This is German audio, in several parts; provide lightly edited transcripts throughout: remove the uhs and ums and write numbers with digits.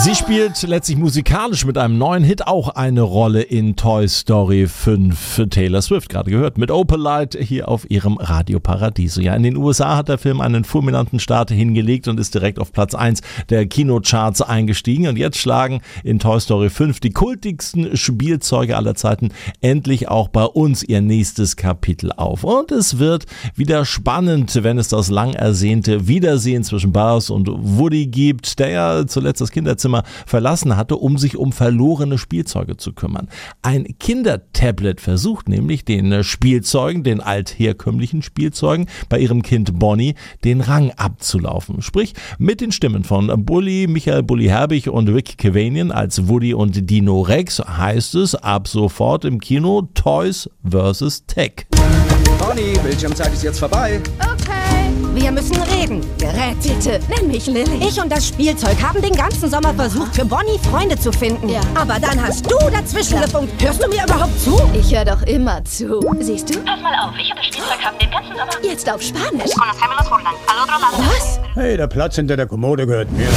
Sie spielt letztlich musikalisch mit einem neuen Hit auch eine Rolle in Toy Story 5. Taylor Swift, gerade gehört, mit Opalite hier auf ihrem Radio Paradiso. Ja, in den USA hat der Film einen fulminanten Start hingelegt und ist direkt auf Platz 1 der Kinocharts eingestiegen. Und jetzt schlagen in Toy Story 5 die kultigsten Spielzeuge aller Zeiten endlich auch bei uns ihr nächstes Kapitel auf. Und es wird wieder spannend, wenn es das lang ersehnte Wiedersehen zwischen Buzz und Woody gibt, der ja zuletzt das Kinderzimmer verlassen hatte, um sich um verlorene Spielzeuge zu kümmern. Ein Kindertablet versucht nämlich den Spielzeugen, den altherkömmlichen Spielzeugen, bei ihrem Kind Bonnie den Rang abzulaufen. Sprich, mit den Stimmen von Michael Bulli Herbig und Rick Cavanian als Woody und Dino Rex heißt es ab sofort im Kino Toys vs. Tech. Bonnie, Bildschirmzeit ist jetzt vorbei. Okay. Wir müssen reden. Gerät, bitte. Nenn mich Lilly. Ich und das Spielzeug haben den ganzen Sommer versucht, für Bonnie Freunde zu finden. Ja. Aber dann hast du dazwischen gefunkt. Hörst du mir überhaupt zu? Ich höre doch immer zu. Siehst du? Pass mal auf, ich und das Spielzeug haben den ganzen Sommer... Jetzt auf Spanisch. Conocemos Holland. Al otro lado. Was? Hey, der Platz hinter der Kommode gehört mir.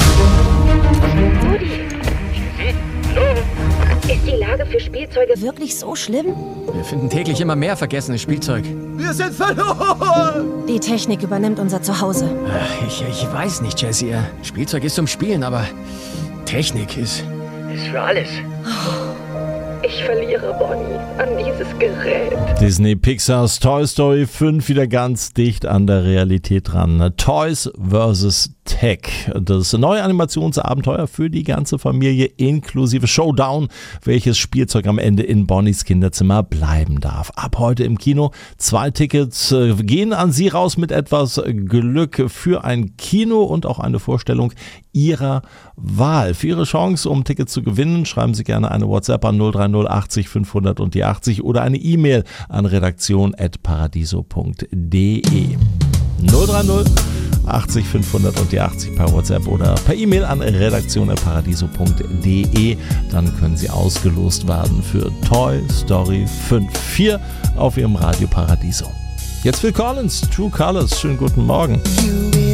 Ist die Lage für Spielzeuge wirklich so schlimm? Wir finden täglich immer mehr vergessenes Spielzeug. Wir sind verloren! Die Technik übernimmt unser Zuhause. Ich weiß nicht, Jessie. Spielzeug ist zum Spielen, aber Technik ist für alles. Ich verliere Bonnie an dieses Gerät. Disney Pixars Toy Story 5 wieder ganz dicht an der Realität dran. Toys vs. Tech. Das neue Animationsabenteuer für die ganze Familie inklusive Showdown, welches Spielzeug am Ende in Bonnies Kinderzimmer bleiben darf. Ab heute im Kino. 2 Tickets gehen an Sie raus mit etwas Glück für ein Kino und auch eine Vorstellung Ihrer Wahl. Für Ihre Chance, um Tickets zu gewinnen, schreiben Sie gerne eine WhatsApp an 030 80 500 und die 80 oder eine E-Mail an redaktion@paradiso.de. 030 80 500 und die 80 per WhatsApp oder per E-Mail an redaktion@paradiso.de. Dann können Sie ausgelost werden für Toy Story 5 4 auf Ihrem Radio Paradiso. Jetzt Phil Collins, True Colors. Schönen guten Morgen.